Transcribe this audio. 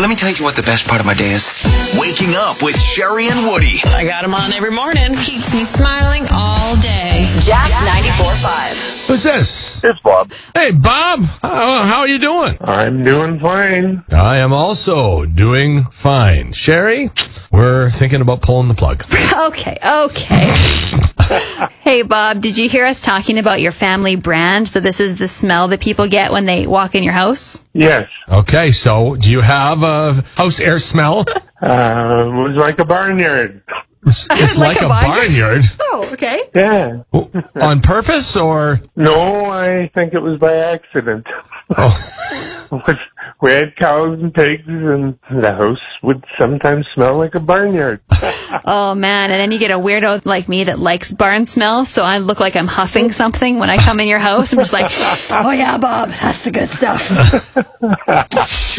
But let me tell you what the best part of my day is. Waking up with Sherry and Woody. I got him on every morning. Keeps me smiling all day. Jack 94.5. Who's this? It's Bob. Hey, Bob. How are you doing? I'm doing fine. I am also doing fine. Sherry, we're thinking about pulling the plug. Okay. Hey, Bob, did you hear us talking about your family brand? So this is the smell that people get when they walk in your house? Yes. Okay, so do you have a house air smell? It was like a barnyard. It's like a barnyard. Oh, okay. Yeah. On purpose or? No, I think it was by accident. Oh. We had cows and pigs, and the house would sometimes smell like a barnyard. Oh, man. And then you get a weirdo like me that likes barn smell, so I look like I'm huffing something when I come in your house. I'm just like, oh, yeah, Bob, that's the good stuff.